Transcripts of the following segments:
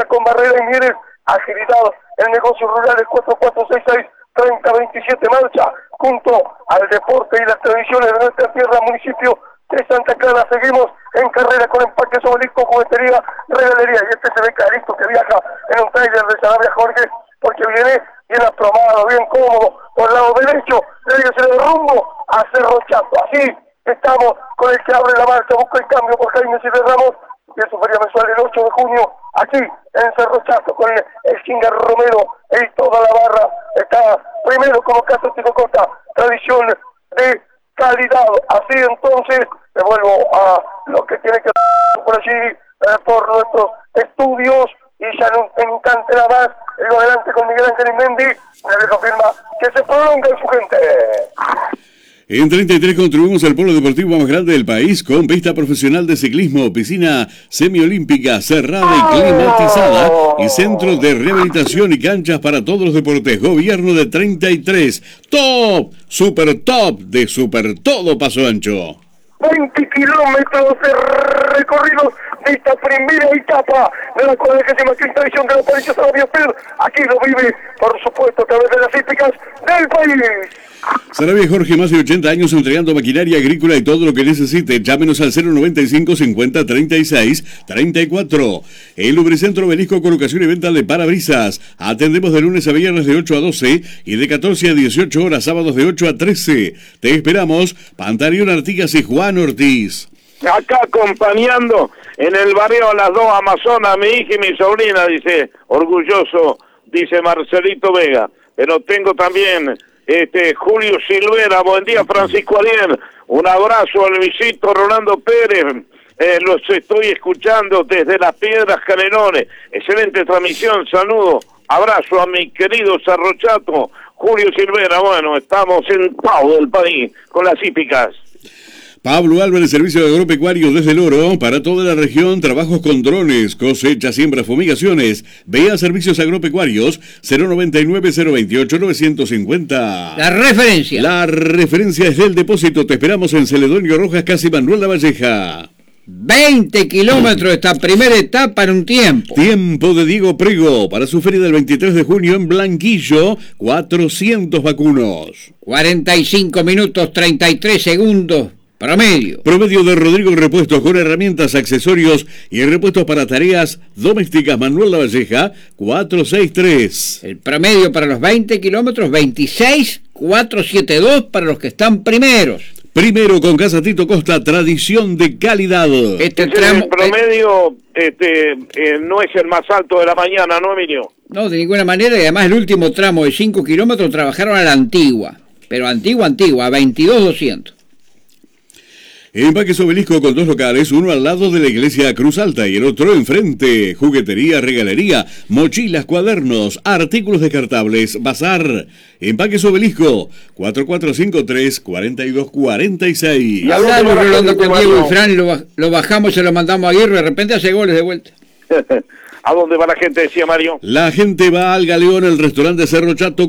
con Barrera y Mieres, agilidad, el negocio rural, el 4466-3027 marcha, junto al deporte y las tradiciones de nuestra tierra, municipio de Santa Clara. Seguimos en carrera con Empaques Obelisco, juguetería, regalería, y este se ve clarito que viaja en un trailer de Sanabria Jorge, porque viene bien aprobado, bien cómodo, por el lado derecho, se le rumbo a Cerro Chato. Así estamos con el que abre la marcha, busca el cambio por Jaime Silver Ramos, de su feria mensual el 8 de junio, aquí en Cerro Chato, con el Kinga Romero y toda la barra. Está primero como Castro Tico Costa, tradición de calidad. Así entonces, me vuelvo a lo que tiene que por allí, por nuestros estudios, y ya no me encanta nada más. Digo adelante con Miguel Ángel Inmendi, me confirma que se prolonga en su gente. En 33 construimos el polo deportivo más grande del país con pista profesional de ciclismo, piscina semiolímpica cerrada y climatizada y centro de rehabilitación y canchas para todos los deportes. Gobierno de 33, top, super top de Super Todo Paso Ancho. 20 kilómetros de recorrido de esta primera etapa de la 45ª edición de la Provincia de Sarabia. Aquí lo vive, por supuesto, a través de las hípicas del país. Sarabia Jorge, más de 80 años entregando maquinaria agrícola y todo lo que necesite. Llámenos al 095 50 36 34. El Lubricentro Obelisco, colocación y venta de parabrisas. Atendemos de lunes a viernes de 8 a 12 y de 14 a 18 horas, sábados de 8 a 13. Te esperamos, Pantaleón Artigas y Juan Ortiz. Acá acompañando en el barrio Las Dos Amazonas, mi hija y mi sobrina, dice, orgulloso, dice Marcelito Vega. Pero tengo también Julio Silvera, buen día Francisco Ariel, un abrazo a Luisito Rolando Pérez, los estoy escuchando desde Las Piedras Canelones, excelente transmisión, saludo, abrazo a mi querido Cerro Chato, Julio Silvera. Bueno, estamos en todo el país con las hípicas. Pablo Álvarez, servicio de agropecuario desde el Oro, para toda la región, trabajos con drones, cosecha, siembra, fumigaciones. Ve a servicios agropecuarios 099-028-950. La referencia. La referencia es del depósito. Te esperamos en Celedonio Rojas, casi Manuel Lavalleja. 20 kilómetros esta primera etapa en un tiempo. Tiempo de Diego Prego para su feria del 23 de junio en Blanquillo, 400 vacunos. 45 minutos 33 segundos. Promedio. Promedio de Rodrigo Repuestos con herramientas, accesorios y repuestos para tareas domésticas. Manuel Lavalleja, 463. El promedio para los 20 kilómetros, 26,472 para los que están primeros. Primero con Casa Tito Costa, tradición de calidad. Tramo, el promedio no es el más alto de la mañana, ¿no, Emilio? No, de ninguna manera, y además el último tramo de 5 kilómetros trabajaron a la antigua, pero antigua, a 22,200. Empaques Obelisco con dos locales, uno al lado de la iglesia Cruz Alta y el otro enfrente. Juguetería, regalería, mochilas, cuadernos, artículos descartables, bazar. Empaques Obelisco, 4453-4246. Y hablamos, Rolando, con Diego y Fran, lo bajamos y se lo mandamos a Aguirre, de repente hace goles de vuelta. ¿A dónde va la gente, decía Mario? La gente va al Galeón, el restaurante Cerro Chato,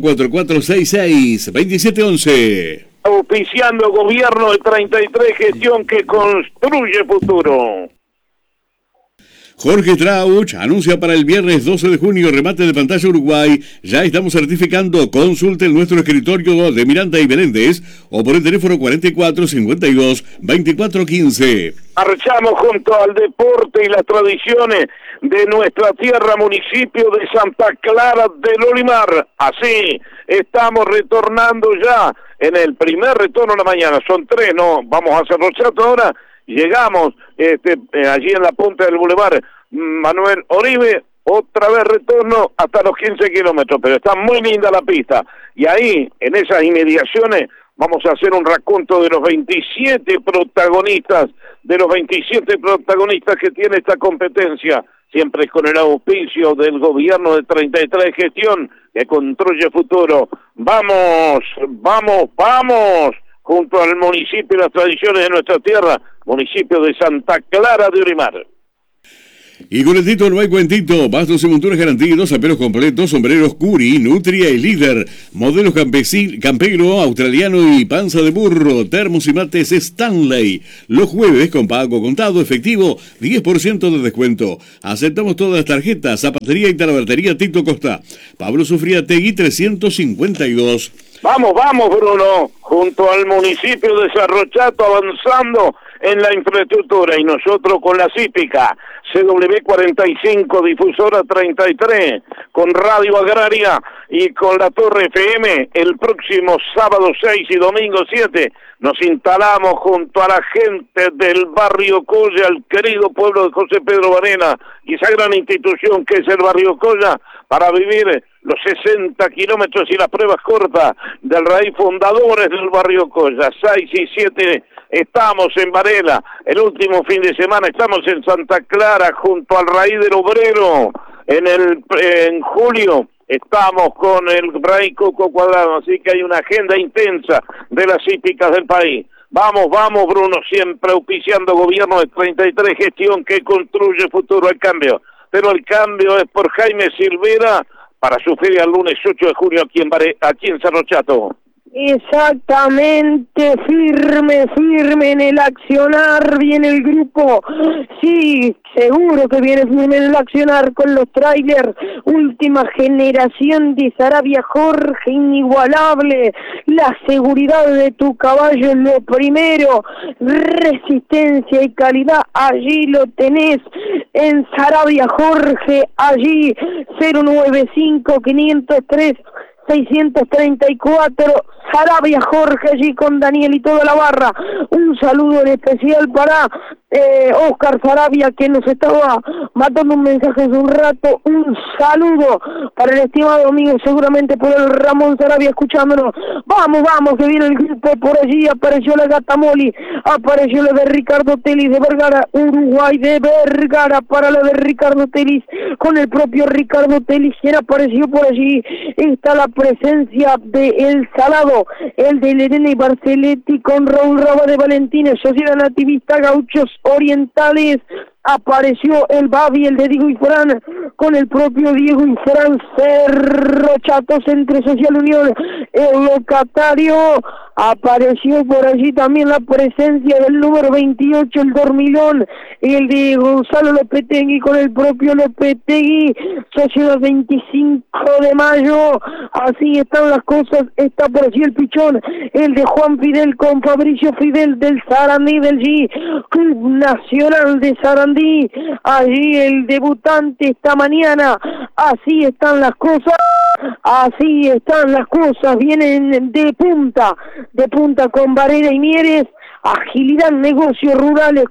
4466-2711. Auspiciando Gobierno de 33, gestión que construye futuro. Jorge Trauch anuncia para el viernes 12 de junio remate de pantalla Uruguay. Ya estamos certificando. Consulte en nuestro escritorio de Miranda y Meléndez o por el teléfono 4452-2415. Marchamos junto al deporte y las tradiciones de nuestra tierra, municipio de Santa Clara del Olimar. Así estamos retornando ya en el primer retorno de la mañana. Son 3, ¿no? Vamos a Cerro Chato ahora. Llegamos allí en la punta del Boulevard Manuel Oribe, otra vez retorno hasta los 15 kilómetros, pero está muy linda la pista. Y ahí, en esas inmediaciones, vamos a hacer un raconto de los 27 protagonistas, que tiene esta competencia, siempre con el auspicio del Gobierno de 33, gestión que construye futuro. ¡Vamos, vamos, vamos! Junto al municipio y las tradiciones de nuestra tierra, municipio de Santa Clara de Olimar. Y con el Tito no hay cuentito, bastos y monturas garantidos, aperos completos, sombreros Curi, Nutria y Líder, modelos campero, australiano y panza de burro, termos y mates Stanley. Los jueves con pago contado efectivo, 10% de descuento. Aceptamos todas las tarjetas, zapatería y talabartería Tito Costa. Pablo Sufriategui 352. Vamos, Bruno, junto al municipio de Cerro Chato avanzando en la infraestructura y nosotros con la Cípica, CW45, difusora 33, con Radio Agraria y con la Torre FM, el próximo sábado 6 y domingo 7, nos instalamos junto a la gente del barrio Colla, el querido pueblo de José Pedro Varela y esa gran institución que es el barrio Colla, para vivir los 60 kilómetros y las pruebas cortas del raíz fundadores del barrio Colla. 6 y 7 estamos en Varela, el último fin de semana estamos en Santa Clara junto al raíz del obrero, en julio estamos con el raíz Coco Cuadrado, así que hay una agenda intensa de las hípicas del país. Vamos, Bruno, siempre auspiciando gobierno de 33, gestión que construye futuro, el cambio. Pero el cambio es por Jaime Silvera para su feria el lunes 8 de junio aquí en Cerro Chato. Exactamente, firme en el accionar, viene el grupo, sí, seguro que viene firme en el accionar con los trailers, última generación de Sarabia Jorge, inigualable, la seguridad de tu caballo es lo primero, resistencia y calidad, allí lo tenés, en Sarabia Jorge, allí 095-503-634, Sarabia Jorge, allí con Daniel y toda la barra. Un saludo en especial para Oscar Sarabia, que nos estaba matando un mensaje hace un rato. Un saludo para el estimado amigo, seguramente por el Ramón Sarabia escuchándonos. Vamos, que viene el grupo por allí. Apareció la Gata Moli, apareció la de Ricardo Telis de Vergara, Uruguay de Vergara para la de Ricardo Telis, con el propio Ricardo Telis, quien apareció por allí. Está la presencia de El Salado, el de Lerena y Barceletti con Raúl Raba de Valentines, Sociedad Nativista Gauchos Orientales. Apareció el Babi, el de Diego y Fran, con el propio Diego y Fran. Cerro Chato, Centro Social Unión, el locatario. Apareció por allí también la presencia del número 28, el Dormilón, el de Gonzalo Lopetegui con el propio Lopetegui, Sociedad 25 de Mayo. Así están las cosas. Está por allí el Pichón, el de Juan Fidel con Fabricio Fidel del Sarandí, del G Club Nacional de Sarandí. Allí el debutante esta mañana. Así están las cosas. Vienen de punta con Varela y Mieres. Agilidad, Negocios Rurales,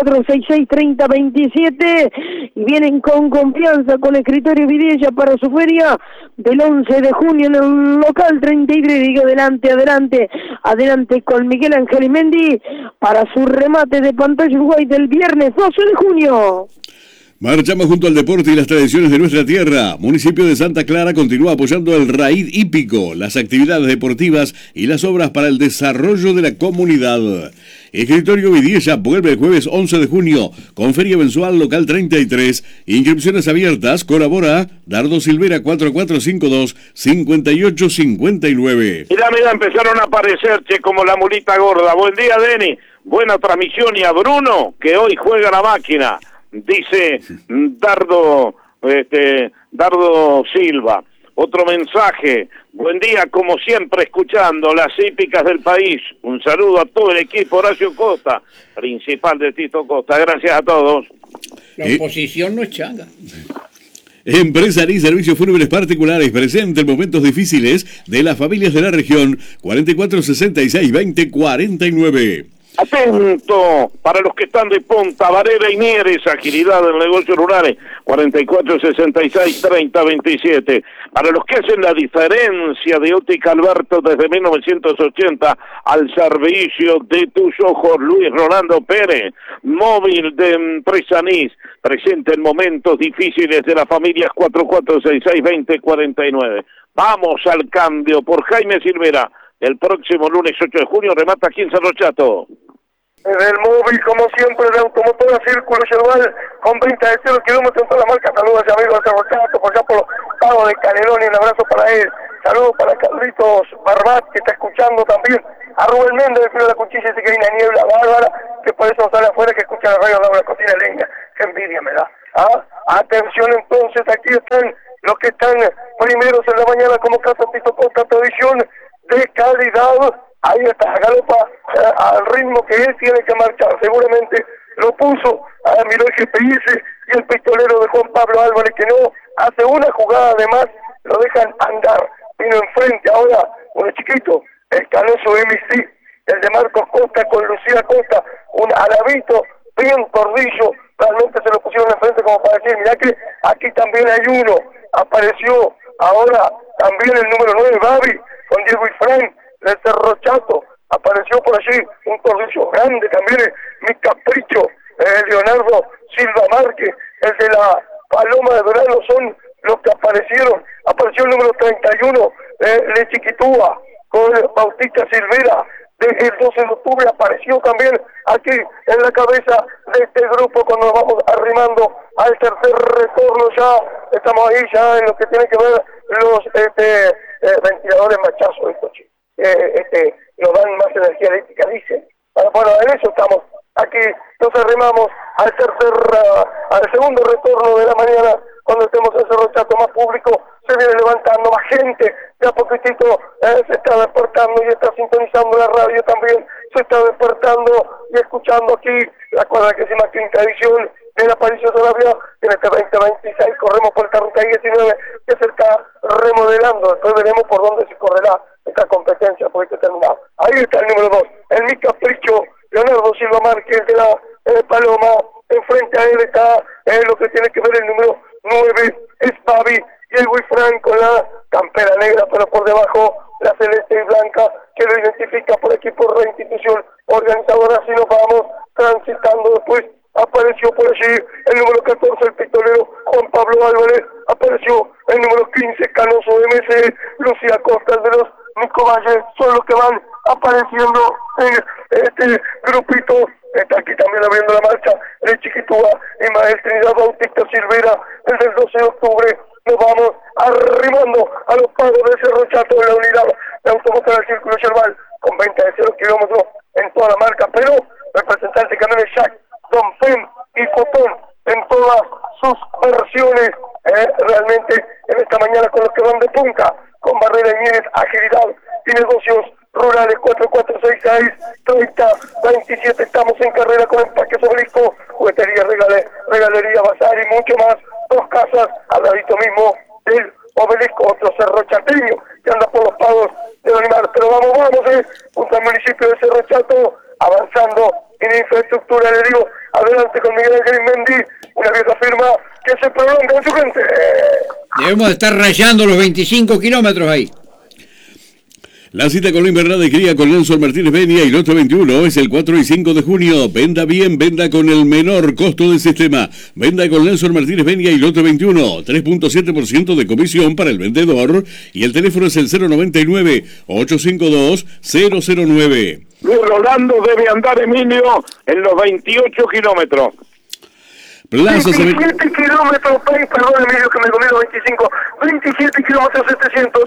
44663027, y vienen con confianza con Escritorio Vidella para su feria del 11 de junio en el local 33. Digo, adelante con Miguel Ángel Mendy para su remate de pantalla Uruguay del viernes 12 de junio. Marchamos junto al deporte y las tradiciones de nuestra tierra. Municipio de Santa Clara continúa apoyando el raíz hípico, las actividades deportivas y las obras para el desarrollo de la comunidad. Escritorio Vidilla vuelve el jueves 11 de junio con feria mensual local 33. Inscripciones abiertas. Colabora Dardo Silvera 4452-5859. Mira, empezaron a aparecer, como la mulita gorda. Buen día, Denny. Buena transmisión. Y a Bruno, que hoy juega la máquina. Dice Dardo Silva. Otro mensaje: buen día, como siempre, escuchando las hípicas del país. Un saludo a todo el equipo. Horacio Costa, principal de Tito Costa. Gracias a todos. La oposición no es changa. Empresari y servicios fúnebres particulares, presente en momentos difíciles de las familias de la región. 4466-2049. Atento para los que están de punta, Varela y Mieres, agilidad en negocios rurales, 44663027. Para los que hacen la diferencia de Óptica Alberto desde 1980 al servicio de tus ojos, Luis Rolando Pérez, móvil de empresa NIS, presente en momentos difíciles de las familias, 44662049. Vamos al cambio por Jaime Silvera. El próximo lunes 8 de junio remata aquí en Cerro Chato. Desde el móvil, como siempre, de Automotora Círculo Yerbal, con venta de 0 kilómetros en toda la marca. Saludos a amigo de Cerro Chato, por allá por los pagos de Canelón, y un abrazo para él. Saludos para Carlitos Barbat, que está escuchando también. A Rubén Méndez, del Filo de la Cuchilla, dice que hay una niebla bárbara, que por eso sale afuera, que escucha la radio de la cocina leña. Qué envidia me da. Atención entonces, aquí están los que están primeros en la mañana, como Casa Tito Costa, tradición de calidad. Ahí está, galopa al ritmo que él tiene que marchar. Seguramente lo puso, miró el GPS y el pistolero de Juan Pablo Álvarez, que no hace una jugada de más, lo dejan andar. Vino enfrente ahora uno chiquito, el Canoso MC, el de Marcos Costa con Lucía Costa, un alabito bien tordillo, realmente se lo pusieron enfrente como para decir, mirá que aquí también hay uno. Apareció ahora también el número 9, Babi, con Diego y Frank, del Cerro Chato. Apareció por allí un tordillo grande también, Mi Capricho, Leonardo Silva Márquez, el de la Paloma de Verano, son los que aparecieron. Apareció el número 31, Le Chiquitúa, con Bautista Silvera. Desde el 12 de octubre apareció también aquí en la cabeza de este grupo cuando nos vamos arrimando al tercer retorno. Ya estamos ahí ya en lo que tiene que ver los ventiladores machazos, estos chicos. Nos dan más energía eléctrica, dicen. Bueno, en eso estamos. Aquí nos arrimamos al segundo retorno de la mañana, cuando estemos en Cerro Chato, más público se viene levantando, más gente, ya poquitito se está despertando y está sintonizando la radio también, se está despertando y escuchando aquí la 45ª edición de la Aparicio Sarabia. En este 2026 corremos por esta ruta 19 que se está remodelando. Después veremos por dónde se correrá esta competencia, porque está terminado. Ahí está el número 2, el Mi Capricho, Leonardo Silva Márquez de la Paloma. Enfrente a él está lo que tiene que ver el número 9, es Babi, y el Frank con la campera negra, pero por debajo la celeste y blanca, que lo identifica por equipo, reinstitución organizadora. Así nos vamos transitando. Después apareció por allí el número 14, el pistolero Juan Pablo Álvarez. Apareció el número 15, Canoso MC, Lucía Costa, de los Nico Valle. Son los que van apareciendo en este grupito. Está aquí también abriendo la marcha el Chiquitúa y Mael Trinidad Bautista Silvera, desde el 12 de octubre. Nos vamos arrimando a los pagos de Cerro Chato en la unidad de Automotora del Círculo Yerbal, con venta de 0 kilómetros en toda la marca, pero representante camiones Jack, Don Fem y Fotón en todas sus versiones. Realmente en esta mañana con los que van de punta, con Barrera y Mieres, agilidad y negocios rurales. 4466-3027. Estamos en carrera con Empaques Obelisco, juguetería, regalería, bazar y mucho más. Dos casas al ladito mismo del Obelisco, otro cerro chateño que anda por los pagos de Olimar. Pero vamos, junto al municipio de Cerro Chato, avanzando en infraestructura. Le digo, adelante con Miguel Ángel Mendy, una vieja firma que se prolonga en su gente. Debemos estar rayando los 25 kilómetros ahí. La cita con la invernada de cría con Nelson Martínez Benia y Loto 21 es el 4 y 5 de junio. Venda bien, venda con el menor costo del sistema. Venda con Nelson Martínez Benia y Loto 21. 3.7% de comisión para el vendedor y el teléfono es el 099-852-009. Luis Rolando debe andar, Emilio, en los 28 kilómetros. Plaza 27 kilómetros, perdón, Emilio, que me comí los 25. 27 kilómetros 700.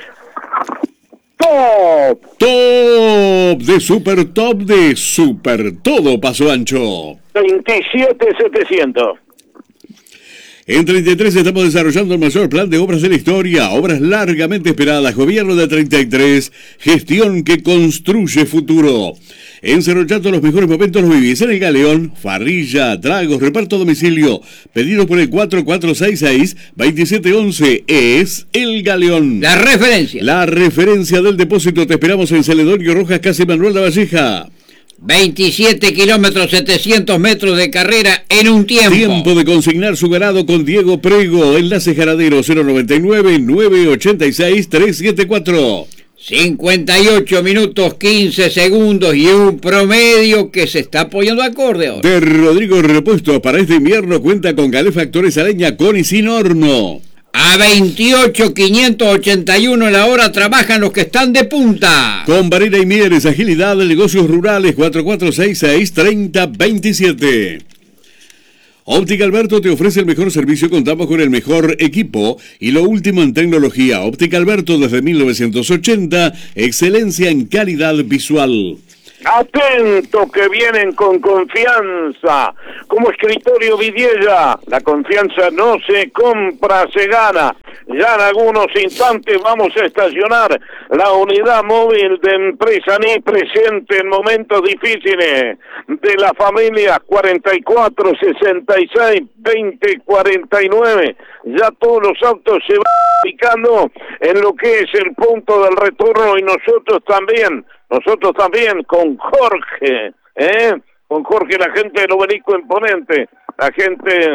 Top de Super Todo Paso Ancho. 27.700. En 33 estamos desarrollando el mayor plan de obras de la historia, obras largamente esperadas, gobierno de 33, gestión que construye futuro. En Cerro Chato los mejores momentos los vivís en el Galeón, farrilla, tragos, reparto a domicilio, pedido por el 4466-2711, es el Galeón. La referencia del depósito. Te esperamos en Celedonio Rojas, casi Manuel La Valleja. 27 kilómetros, 700 metros de carrera en un tiempo. Tiempo de consignar su ganado con Diego Prego. Enlace Jaradero 099-986-374. 58 minutos 15 segundos y un promedio que se está apoyando acorde ahora. De Rodrigo Repuestos para este invierno cuenta con calefactores a leña con y sin horno. A 28.581 la hora trabajan los que están de punta. Con Varela y Mieres, agilidad de negocios rurales, 4466-3027. Óptica Alberto te ofrece el mejor servicio, contamos con el mejor equipo y lo último en tecnología. Óptica Alberto desde 1980, excelencia en calidad visual. Atento que vienen con confianza, como Escritorio Vidiella, la confianza no se compra, se gana. Ya en algunos instantes vamos a estacionar la unidad móvil de Empresa NI, presente en momentos difíciles de la familia. 4466-2049. Ya todos los autos se van picando en lo que es el punto del retorno y nosotros también con Jorge, con Jorge, la gente del Obelisco Imponente, la gente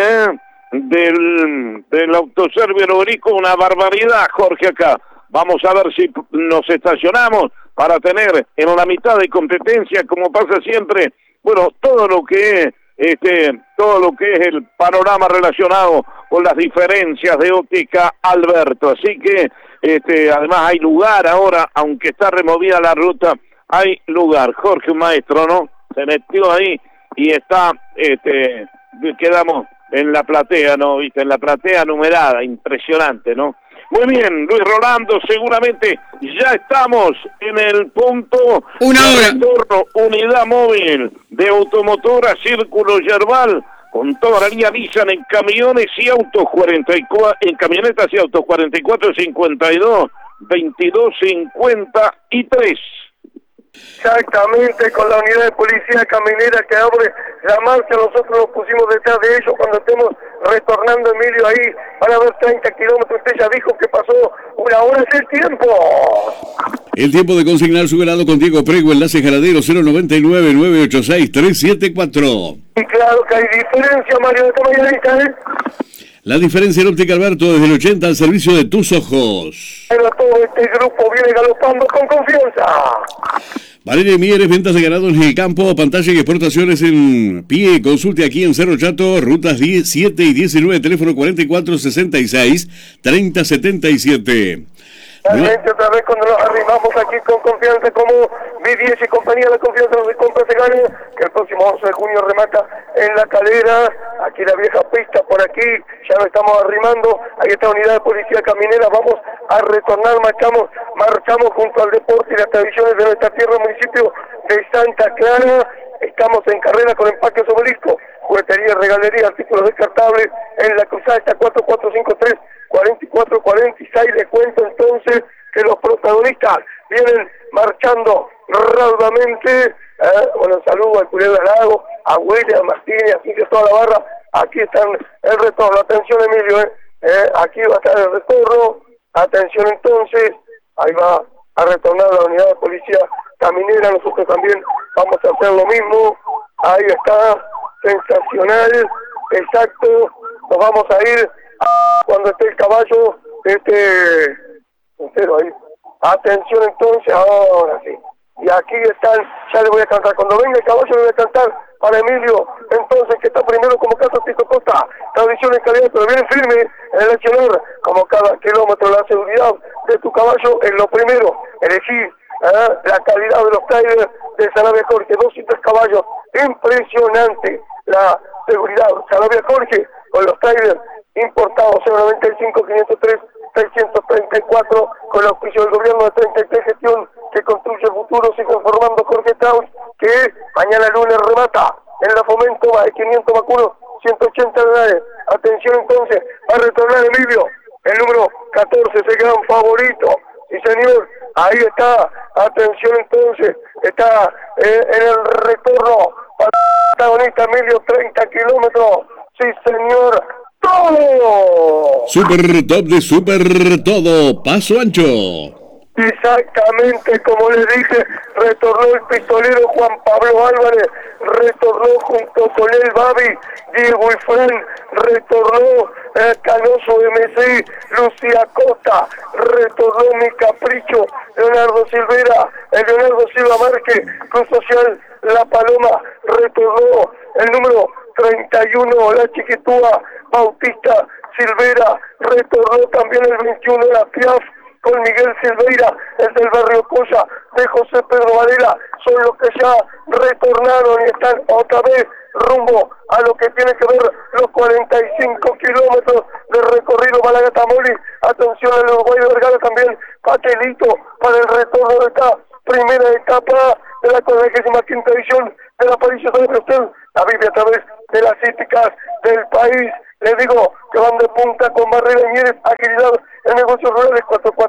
del autoservio del Obelisco, una barbaridad, Jorge, acá. Vamos a ver si nos estacionamos para tener en la mitad de competencia, como pasa siempre, bueno, todo lo que es el panorama relacionado con las diferencias de Óptica Alberto. Así que además hay lugar ahora, aunque está removida la ruta, hay lugar. Jorge, un maestro, ¿no? Se metió ahí y está, quedamos en la platea, ¿no? ¿Viste? En la platea numerada, impresionante, ¿no? Muy bien, Luis Rolando, seguramente ya estamos en el punto. Una hora. Retorno, unidad móvil de automotora Círculo Yerbal, con toda la línea Nissan en camiones y autos 44, en camionetas y autos 4452 2253. Exactamente, con la unidad de policía caminera que abre la marcha, nosotros nos pusimos detrás de ellos cuando estemos retornando, Emilio, ahí van a haber 30 kilómetros. Usted ya dijo que pasó una hora, es el tiempo. El tiempo de consignar su ganado con Diego Prego, enlace Jaradero, 099-986-374. Y claro que hay diferencia, Mario, de esta mañanita, ¿eh? La diferencia en Óptica Alberto, desde el 80 al servicio de tus ojos. Pero todo este grupo viene galopando con confianza. Valeria y Mieres, ventas de ganado en el campo, pantalla y exportaciones en pie. Consulte aquí en Cerro Chato, rutas 7 y 19, teléfono 4466-3077. Realmente otra vez cuando nos arrimamos aquí con confianza como B10 y compañía, la confianza no se compra, se gana, que el próximo 11 de junio remata en La Calera, aquí la vieja pista, por aquí ya nos estamos arrimando, ahí está unidad de policía caminera, vamos a retornar, marchamos junto al deporte y las tradiciones de nuestra tierra, municipio de Santa Clara. Estamos en carrera con Empaques Obelisco, juguetería, regalería, artículos descartables, en la cruzada está 4446. Les cuento entonces que los protagonistas vienen marchando raudamente. Bueno, saludo al Culebra Lago, a William Martínez, así que toda la barra. Aquí están el retorno. Atención, Emilio, aquí va a estar el retorno. Atención entonces, ahí va a retornar la unidad de policía caminera. Nosotros también vamos a hacer lo mismo. Ahí está, sensacional, exacto. Nos vamos a ir cuando esté el caballo entero ahí. Atención entonces, ahora sí. Y aquí están, ya le voy a cantar. Cuando venga el caballo le voy a cantar para Emilio, entonces, que está primero como Casa Tito Costa. Tradición en calidad, pero viene firme en el accionar, como cada kilómetro. La seguridad de tu caballo es lo primero. Elegí la calidad de los trailers de Sarabia Jorge, 2 y 3 caballos. Impresionante la seguridad. Sarabia Jorge con los trailers importados, 095-503-634, con el auspicio del gobierno de 33 gestión que construye el futuro. Sigue informando Jorge Taus, que mañana lunes remata en la Fomento, más de 500 vacunos, 180 dólares. Atención entonces, va a retornar Emilio, el número 14, ese gran favorito. Sí, señor, ahí está. Atención entonces, está en el retorno para el protagonista Emilio, 30 kilómetros. Sí, señor. ¡Todo! Super top de Super Todo, paso ancho. Exactamente, como les dije, retornó el pistolero Juan Pablo Álvarez, retornó junto con el Babi, Diego y Fran, retornó Canoso MC, Lucía Costa, retornó Mi Capricho, Leonardo Silvera, Leonardo Silva Márquez, Cruz Social La Paloma, retornó el número 31, La Chiquitúa, Bautista Silveira, retornó también el 21 de la Piaf, con Miguel Silveira, el del barrio Coya, de José Pedro Varela, son los que ya retornaron y están otra vez rumbo a lo que tiene que ver los 45 kilómetros de recorrido Malagata-Moli. Atención al Uruguay de Vergara también, patelito para el retorno de esta primera etapa de la 45ª edición de la París de Bruselas. La vive a través de las hípicas del país. Les digo que van de punta con Barrera y Mieres, agilidad en negocios rurales,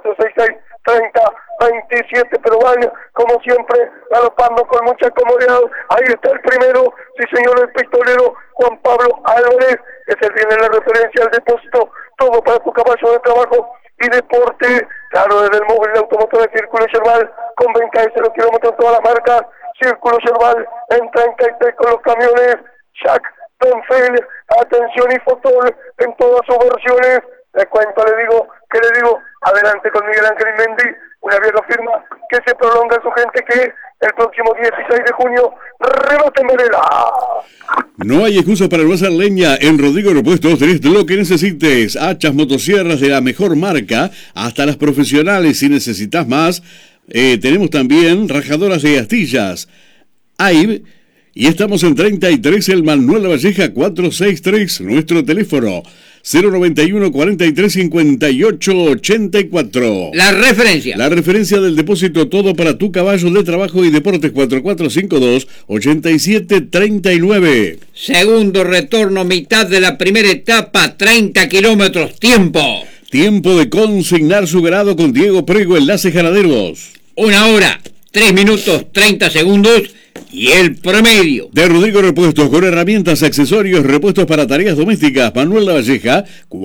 4466-30-27, pero van, como siempre, galopando con mucha comodidad. Ahí está el primero, sí señor, el pistolero Juan Pablo Álvarez, que se viene la referencia al depósito, todo para tu caballo de trabajo y deporte, claro, desde el móvil de automotor de Círculo Yerbal, con venta de 0 kilómetros todas las marcas, Círculo Yerbal en 33 con los camiones, Jack Donfeld, atención y Fotol en todas sus versiones. Le cuento, le digo, adelante con Miguel Ángel Mendy, una vieja firma que se prolonga en su gente, que el próximo 16 de junio rebate en Varela. No hay excusa para no hacer leña. En Rodrigo Repuestos tenés lo que necesites: hachas, motosierras de la mejor marca, hasta las profesionales si necesitas más. Tenemos también rajadoras de astillas. Y estamos en 33, el Manuel Lavalleja 463, nuestro teléfono 091 43 58 84. La referencia del depósito, todo para tu caballo de trabajo y deportes, 4452 8739. Segundo retorno, mitad de la primera etapa, 30 kilómetros, tiempo de consignar su grado con Diego Prego, Enlaces Ganaderos. 1 hora, 3 minutos, 30 segundos. Y el promedio de Rodrigo Repuestos, con herramientas, accesorios, repuestos para tareas domésticas, Manuel Lavalleja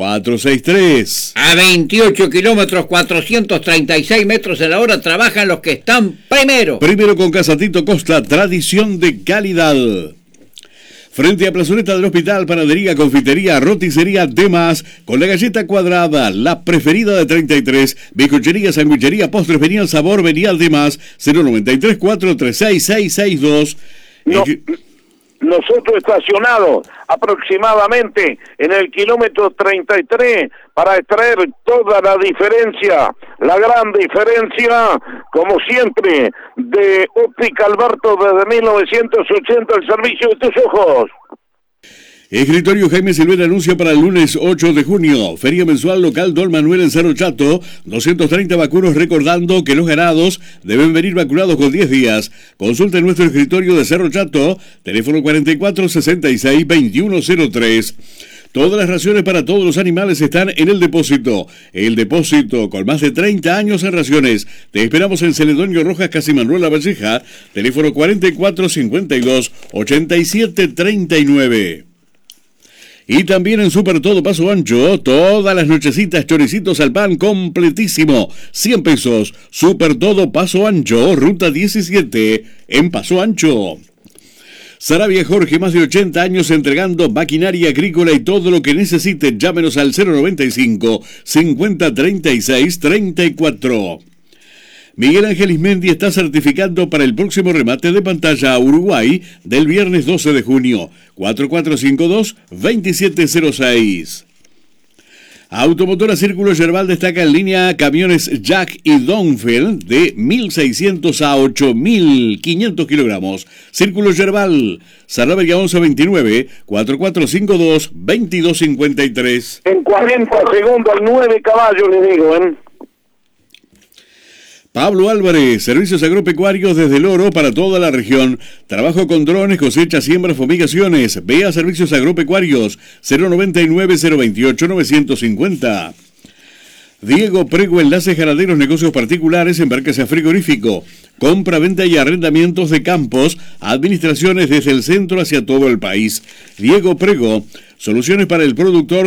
463. A 28 kilómetros, 436 metros en la hora, trabajan los que están primero con Casatito Costa, tradición de calidad. Frente a Plazoleta del Hospital, panadería, confitería, roticería, demás, con la galleta cuadrada, la preferida de 33, bizcochería, sandwichería, postres, venial sabor, venial demás, 093 436 662. Nosotros estacionados aproximadamente en el kilómetro 33 para extraer toda la diferencia, la gran diferencia, como siempre, de Óptica Alberto desde 1980, el servicio de tus ojos. Escritorio Jaime Silvera anuncia para el lunes 8 de junio, feria mensual local Don Manuel en Cerro Chato, 230 vacunos, recordando que los ganados deben venir vacunados con 10 días. Consulta en nuestro escritorio de Cerro Chato, teléfono 44 66 2103. Todas las raciones para todos los animales están en el depósito. El depósito, con más de 30 años en raciones. Te esperamos en Celedonio Rojas, casi Manuel Lavalleja, teléfono 44 52 87 39. Y también en Super Todo Paso Ancho, todas las nochecitas choricitos al pan completísimo, 100 pesos. Super Todo Paso Ancho, ruta 17, en Paso Ancho. Sarabia Jorge, más de 80 años entregando maquinaria agrícola y todo lo que necesite. Llámenos al 095 50 36 34. Miguel Ángel Ismendi está certificando para el próximo remate de pantalla a Uruguay del viernes 12 de junio, 4452-2706. Automotora Círculo Yerbal destaca en línea camiones Jack y Donfeld de 1.600 a 8.500 kilogramos. Círculo Yerbal, Salaverga 1129, 4452-2253. En 40 segundos, 9 caballos, le digo, Pablo Álvarez, servicios agropecuarios desde el Oro para toda la región. Trabajo con drones, cosecha, siembra, fumigaciones. Ve a servicios agropecuarios 099-028-950. Diego Prego, Enlaces Ganaderos, negocios particulares, embarques a frigorífico. Compra, venta y arrendamientos de campos. Administraciones desde el centro hacia todo el país. Diego Prego, soluciones para el productor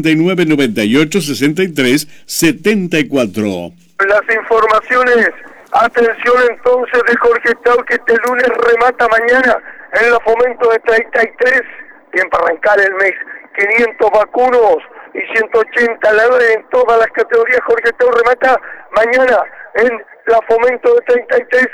099-98-63-74. Las informaciones, atención entonces de Jorge Tau, que este lunes remata mañana en la Fomento de 33, bien para arrancar el mes, 500 vacunos y 180 ladrones en todas las categorías. Jorge Tau remata mañana en la Fomento de 33,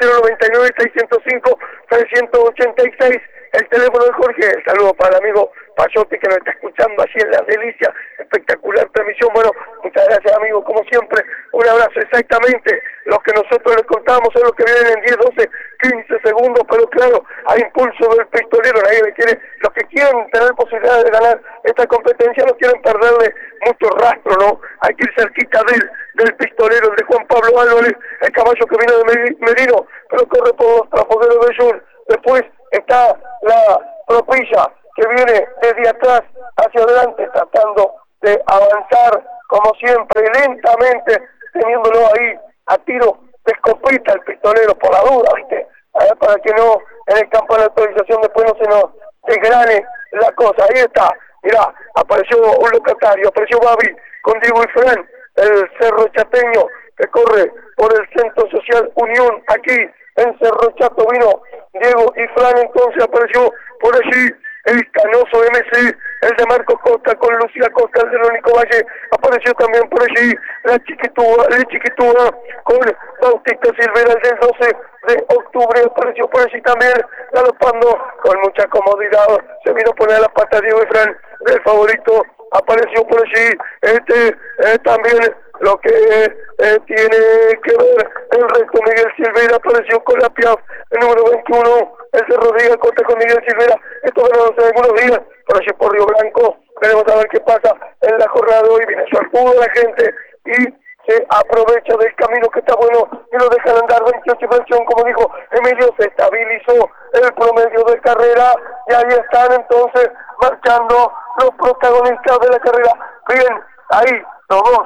099-605-386, el teléfono de Jorge. El saludo para el amigo Payotti, que nos está escuchando allí en Las Delicias, espectacular transmisión. Bueno, muchas gracias, amigos, como siempre, un abrazo. Exactamente lo que nosotros les contamos es lo que vienen en 10, 12, 15 segundos, pero claro, a impulso del pistolero, nadie le quiere, los que quieren tener posibilidades de ganar esta competencia no quieren perderle mucho rastro, ¿no? Hay que ir cerquita del pistolero, el de Juan Pablo Álvarez, el caballo que vino de Merino, pero corre por los trapogueros de Jun. Después está la propilla que viene desde atrás hacia adelante, tratando de avanzar, como siempre, lentamente, teniéndolo ahí a tiro de escopeta el pistolero, por la duda, ¿viste? Para que no, en el campo de la autorización después no se nos desgrane la cosa. Ahí está, mirá, apareció un locatario, apareció Babi con Diego y Fran, el Cerro Chateño, que corre por el Centro Social Unión, aquí en Cerro Chato vino Diego y Fran, entonces apareció por allí el Canoso MC, el de Marco Costa con Lucía Costa, el de Rónico Valle, apareció también por allí la Chiquitúa con Bautista Silvera, el del 12 de octubre, apareció por allí también galopando con mucha comodidad, se vino a poner la pata Diego y Fran, del favorito, apareció por allí también lo que tiene que ver el resto. Miguel Silvera apareció con la Piaf, el número 21, el de Rodríguez Costa con Miguel Silvera. Esto ganó hace algunos días, por allí por Río Blanco. Veremos a ver qué pasa en la jornada de hoy. Viene su acudo la gente y se aprovecha del camino que está bueno y lo dejan andar 28 versión, como dijo Emilio, se estabilizó el promedio de carrera y ahí están entonces marchando los protagonistas de la carrera. Bien, ahí los dos,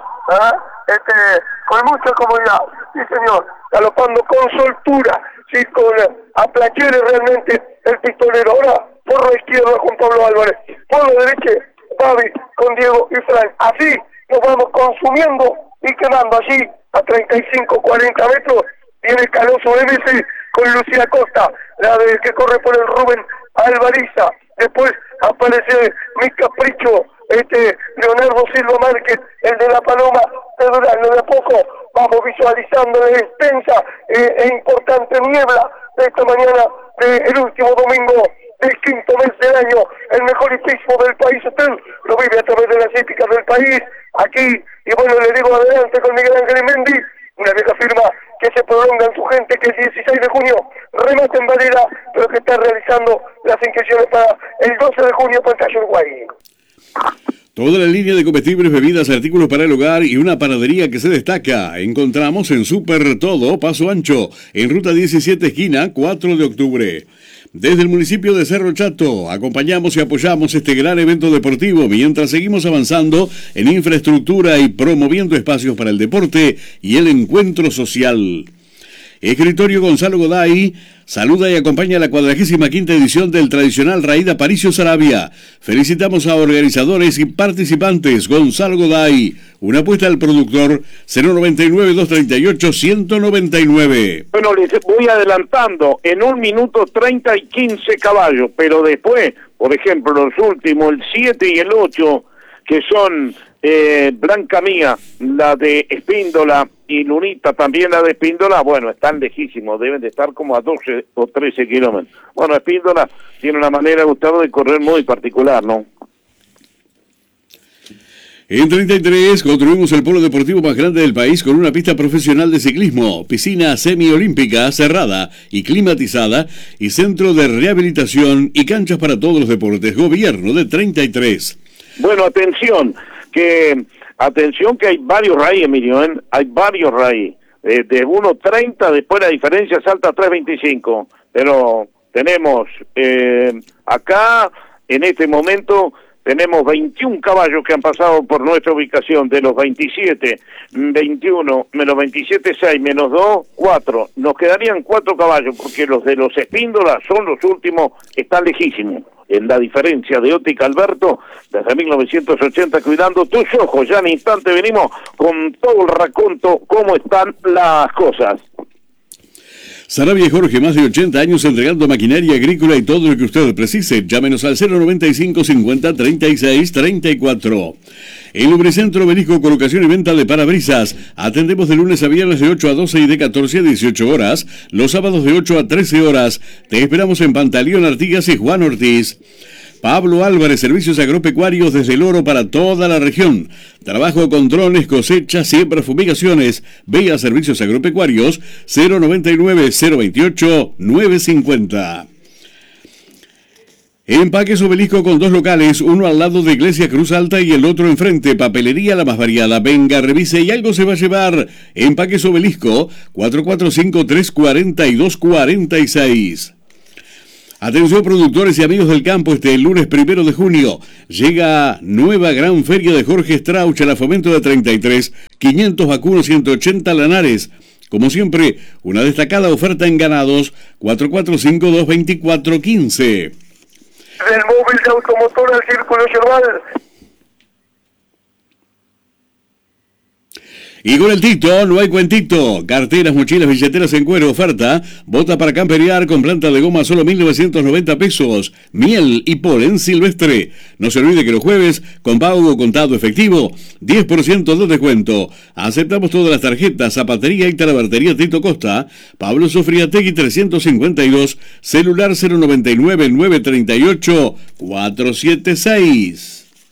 con mucha comodidad, sí señor, galopando con soltura, sí, con aplacheres realmente el pistolero. Ahora por la izquierda Juan Pablo Álvarez, por la derecha Babi con Diego y Frank, así nos vamos consumiendo y quedando allí a 35-40 metros. Viene el Canoso MC con Lucía Costa, la de que corre por el Rubén Alvariza. Después aparece mi capricho, Leonardo Silva Márquez, el de la Paloma de Durán. De a poco vamos visualizando la extensa e importante niebla de esta mañana del último domingo del quinto mes del año, el mejor hipismo del país. Usted lo vive a través de las hípicas del país, aquí, y bueno, le digo adelante con Miguel Ángel Mendy, una vieja firma que se prolonga en su gente, que el 16 de junio remate en Valera, pero que está realizando las inscripciones para el 12 de junio para el Cayo Uruguay. Toda la línea de comestibles, bebidas, artículos para el hogar y una panadería que se destaca. Encontramos en Super Todo, Paso Ancho, en Ruta 17, esquina 4 de octubre. Desde el municipio de Cerro Chato, acompañamos y apoyamos este gran evento deportivo mientras seguimos avanzando en infraestructura y promoviendo espacios para el deporte y el encuentro social. Escritorio Gonzalo Goday saluda y acompaña la 45ª edición del tradicional Raída Aparicio Saravia. Felicitamos a organizadores y participantes. Gonzalo Goday, una apuesta al productor, 099-238-199. Bueno, les voy adelantando, en 1 minuto 30 y 15 caballos, pero después, por ejemplo, los últimos, el 7 y el 8, que son Blanca Mía, la de Espíndola, y Lunita, también la de Espíndola, bueno, están lejísimos, deben de estar como a 12 o 13 kilómetros. Bueno, Espíndola tiene una manera, Gustavo, de correr muy particular, ¿no? En 33 construimos el polo deportivo más grande del país con una pista profesional de ciclismo, piscina semiolímpica cerrada y climatizada y centro de rehabilitación y canchas para todos los deportes. Gobierno de 33. Bueno, atención que hay varios raíz, Emilio, hay varios raíz, de 1.30, después la diferencia salta a 3.25, pero tenemos acá, en este momento, tenemos 21 caballos que han pasado por nuestra ubicación, de los 27, 21, menos 27, 6, menos 2, 4, nos quedarían 4 caballos, porque los de los Espíndolas son los últimos, están lejísimos. En la diferencia de Óptica Alberto, desde 1980, cuidando tus ojos. Ya en instante venimos con todo el raconto, cómo están las cosas. Saravia Jorge, más de 80 años entregando maquinaria agrícola y todo lo que usted precise. Llámenos al 095 50 36 34. En Lubricentro Belisco, colocación y venta de parabrisas. Atendemos de lunes a viernes de 8 a 12 y de 14 a 18 horas. Los sábados de 8 a 13 horas. Te esperamos en Pantaleón Artigas y Juan Ortiz. Pablo Álvarez, servicios agropecuarios desde el Oro para toda la región. Trabajo con drones, cosechas, siembras, fumigaciones. Ve a servicios agropecuarios 099-028-950. Empaques Obelisco con 2 locales, uno al lado de Iglesia Cruz Alta y el otro enfrente. Papelería la más variada. Venga, revise y algo se va a llevar. Empaques Obelisco 445-342-46. Atención productores y amigos del campo, este lunes 1 de junio llega nueva gran feria de Jorge Strauch a la Fomento de 33, 500 vacunos, 180 lanares. Como siempre, una destacada oferta en ganados, 445-224-15. Del móvil de automotor al Círculo Yerbal. Y con el Tito, no hay cuentito. Carteras, mochilas, billeteras en cuero, oferta. Bota para camperear con planta de goma, solo 1.990 pesos. Miel y polen silvestre. No se olvide que los jueves, con pago contado efectivo, 10% de descuento. Aceptamos todas las tarjetas. Zapatería y talabartería Tito Costa. Pablo Sofriategui 352. Celular 099-938-476.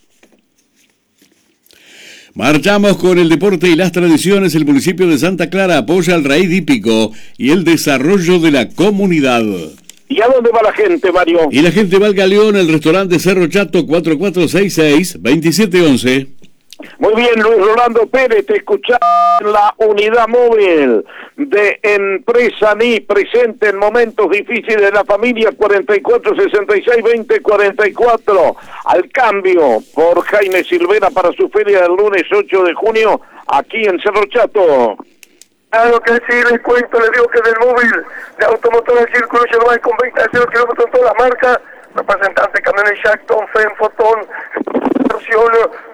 Marchamos con el deporte y las tradiciones. El municipio de Santa Clara apoya al raíz hípico y el desarrollo de la comunidad. ¿Y a dónde va la gente, Mario? Y la gente va al Galeón, el restaurante Cerro Chato, 4466-2711. Muy bien, Luis Rolando Pérez, te escuchamos en la unidad móvil de Empresa NI, presente en momentos difíciles de la familia, 4466-2044. Al cambio por Jaime Silvera para su feria del lunes 8 de junio, aquí en Cerro Chato. Claro que sí, les cuento, les digo que del móvil de automotor al Círculo Yerbal con 20 a 0 kilómetros en todas las marcas, representante camiones Jackton, Fen, Fotón, versión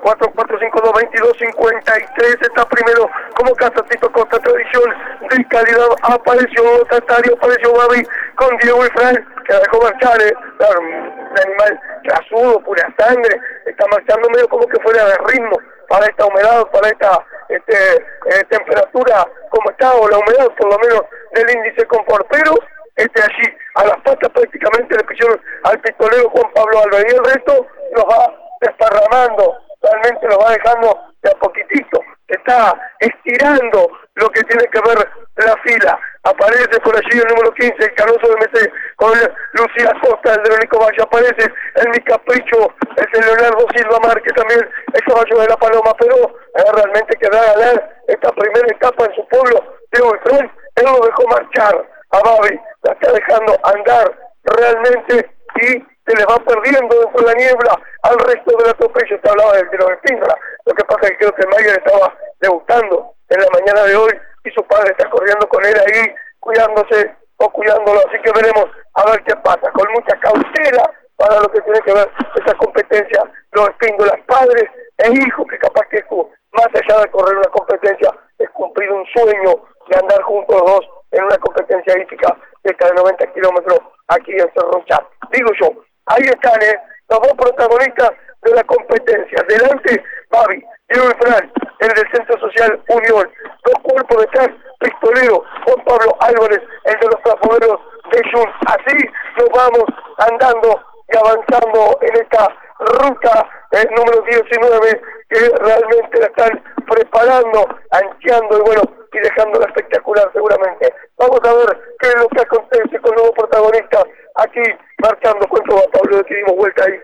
4452-2253, está primero como casa Tito Costa, tradición de calidad, apareció Tatario, apareció Babi con Diego y Fran, que dejó marchar, un animal trasudo, pura sangre, está marchando medio como que fuera de ritmo para esta humedad, para esta temperatura como está, o la humedad por lo menos del índice confort, pero allí a las patas prácticamente le pusieron al pistolero Juan Pablo Álvarez, y el resto los va desparramando, realmente los va dejando de a poquitito, está estirando lo que tiene que ver la fila. Aparece por allí el número 15, el Canoso de MC, con Lucía Costa, el de Nico Valle, aparece el Mi Capricho, el de Leonardo Silva Márquez, también el caballo de la Paloma, pero realmente que va a ganar esta primera etapa en su pueblo, Diego Efraín, él lo dejó marchar a Babi, la está dejando andar realmente y se le va perdiendo dentro de la niebla al resto del atropello. Te hablaba de los Espíndola, lo que pasa es que creo que Mayer estaba debutando en la mañana de hoy y su padre está corriendo con él ahí, cuidándose o cuidándolo, así que veremos a ver qué pasa, con mucha cautela para lo que tiene que ver esa competencia, los Espíndolas, padres e hijos, que capaz que más allá de correr una competencia, es cumplir un sueño de andar juntos los dos en una competencia hípica cerca de 90 kilómetros aquí en Cerro Chato. Digo yo, ahí están los dos protagonistas de la competencia. Delante, Babi, Diego y Fran, el del Centro Social Unión. Dos cuerpos detrás, pistolero, Juan Pablo Álvarez, el de los trafoneros de Jun. Así nos vamos andando y avanzando en esta ruta número 19, que realmente la están preparando, ancheando y bueno, y dejándola espectacular seguramente. Vamos a ver qué es lo que acontece con el nuevo protagonista aquí marchando. ¿Cuánto va, Pablo? De que dimos vuelta ahí,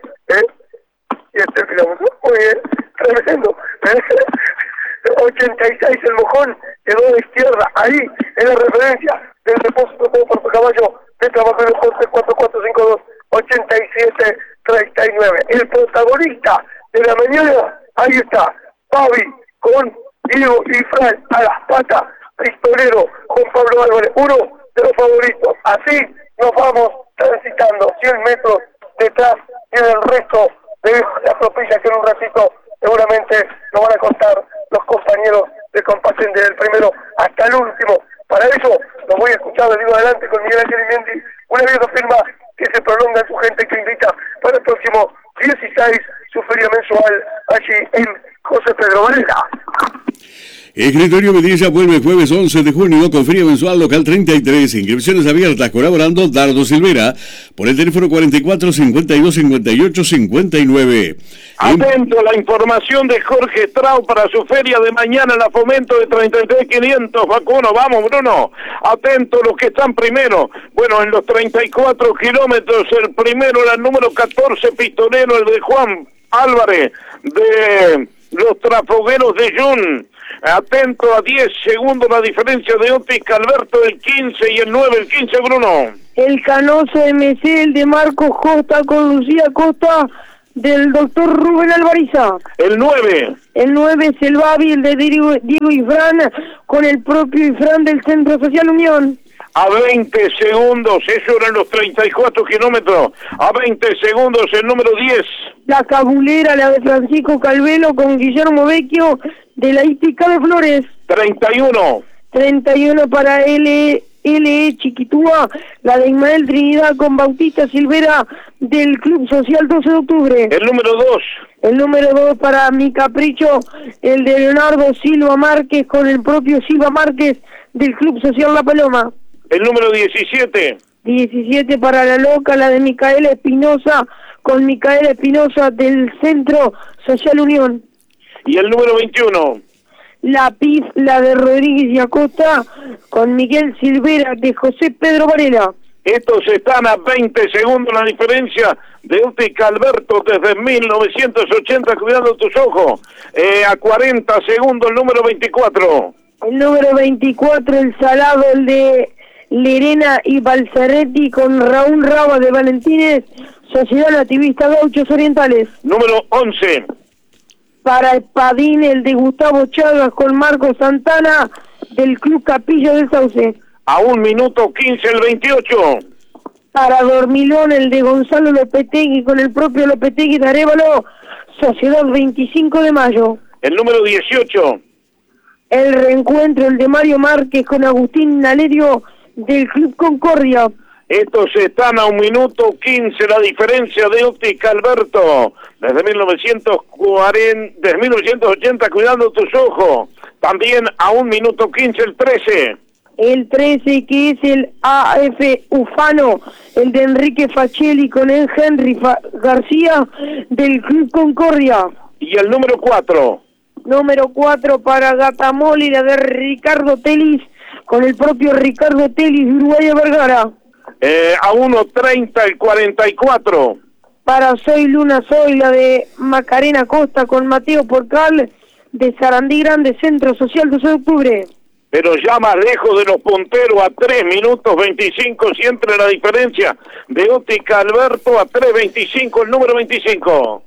y este kilómetro, muy bien, tremendo. 86 el mojón, quedó de izquierda, ahí en la referencia del depósito todo por caballo de trabajo de deporte 4452-8739. El protagonista de la mañana, ahí está, Babi con Diego y Fran a las patas, pistolero Juan Pablo Álvarez, uno de los favoritos. Así nos vamos transitando 100 metros detrás y el resto de la propilla que en un ratito seguramente nos van a contar los compañeros de Compasen desde el primero hasta el último. Para eso los voy a escuchar, les digo adelante con Miguel Ángel Mendy, una vieja firma que se prolonga en su gente, que invita para el próximo 16 su feria mensual allí en José Pedro Varela. Escritorio Medilla vuelve jueves 11 de junio con feria mensual local 33. Inscripciones abiertas, colaborando Dardo Silvera por el teléfono 44 52 58 59. Atento a la información de Jorge Trau para su feria de mañana, la Fomento de 33.500 vacunos. Vamos, Bruno. Atento los que están primero. Bueno, en los 34 kilómetros, el primero era el número 14, pistolero, el de Juan Álvarez, de los Trafogueros de Jun. Atento a 10 segundos la diferencia de Óptica Alberto, el 15 y el 9, el 15, Bruno. El Canoso MC, el de Marcos Costa con Lucía Costa, del doctor Rubén Alvariza. El 9. El 9 es el Babi, el de Diego Ifrán, con el propio Ifrán del Centro Social Unión. A 20 segundos, eso eran los 34 kilómetros. A 20 segundos el número 10. La Cabulera, la de Francisco Calvelo con Guillermo Vecchio, de la Hípica de Flores. 31. 31 para LE Chiquitúa, la de Ismael Trinidad con Bautista Silvera del Club Social 12 de Octubre. El número 2. El número 2 para Mi Capricho, el de Leonardo Silva Márquez con el propio Silva Márquez del Club Social La Paloma. El número 17. 17 para La Loca, la de Micaela Espinosa con Micaela Espinosa del Centro Social Unión. Y el número 21. La PIF, la de Rodríguez y Acosta, con Miguel Silvera de José Pedro Varela. Estos están a 20 segundos la diferencia de Óptica Alberto desde 1980, cuidando tus ojos. A 40 segundos el número 24. El número 24, el Salado, el de Lerena y Balzaretti con Raúl Raba de Valentines, Sociedad Nativista Gauchos Orientales. Número 11. Para Espadín, el de Gustavo Chagas con Marco Santana del Club Capilla del Sauce. A 1 minuto 15 el 28. Para Dormilón, el de Gonzalo Lopetegui con el propio Lopetegui de Arévalo, Sociedad 25 de Mayo. El número 18. El Reencuentro, el de Mario Márquez con Agustín Nalerio del Club Concordia. Estos están a 1 minuto 15 la diferencia de Óptica Alberto. Desde 1980, cuidando tus ojos. También a 1 minuto 15 el 13. El 13, que es el AF Ufano, el de Enrique Facelli con el Henry García del Club Concordia. Y el número 4. Número 4 para Gatamoli, la de Ricardo Telis con el propio Ricardo Telis de Uruguay de Vergara. A 1.30 el 44. Para Soy Luna Soy, la de Macarena Costa con Mateo Porcal de Sarandí Grande, Centro Social 12 de Octubre. Pero ya más lejos de los punteros, a 3 minutos 25, siempre la diferencia de Óptica Alberto, a 3.25 el número 25.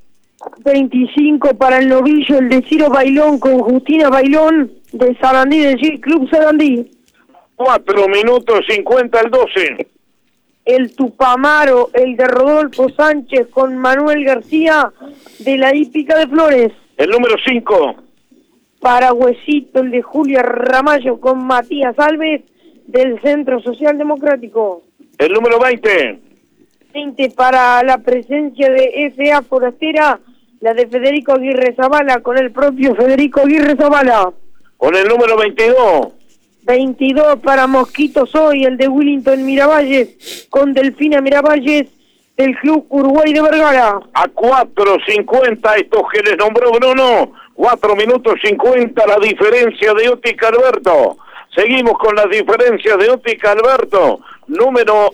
25 para el Novillo, el de Ciro Bailón con Justina Bailón de Sarandí, del Club Sarandí. 4 minutos 50 el 12. El Tupamaro, el de Rodolfo Sánchez con Manuel García de la Hípica de Flores. El número 5. Para Huesito, el de Julia Ramallo con Matías Alves del Centro Social Democrático. El número 20. 20 para la presencia de FA Forastera, la de Federico Aguirre Zavala con el propio Federico Aguirre Zavala. Con el número 22. 22 para Mosquito Soy, el de Willington Miravalles con Delfina Miravalles del Club Uruguay de Vergara. A 4.50 estos que les nombró Bruno. 4 minutos 50 la diferencia de Óptica Alberto. Seguimos con las diferencias de Óptica Alberto. Número